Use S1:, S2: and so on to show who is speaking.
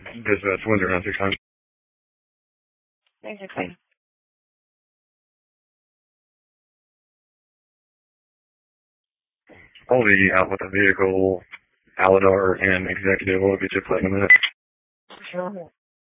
S1: Dispatch, Windsor 969.
S2: There's a claim.
S1: I'll be out with the vehicle, Aladar, and Executive. We'll get you a plate in a minute.
S2: Sure.